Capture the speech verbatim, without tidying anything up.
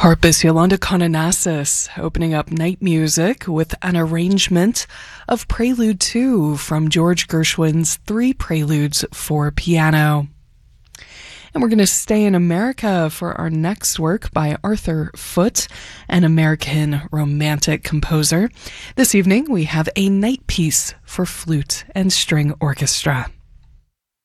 Harpist Yolanda Kononassis opening up night music with an arrangement of Prelude two from George Gershwin's Three Preludes for Piano. And we're going to stay in America for our next work by Arthur Foote, an American romantic composer. This evening we have a night piece for flute and string orchestra.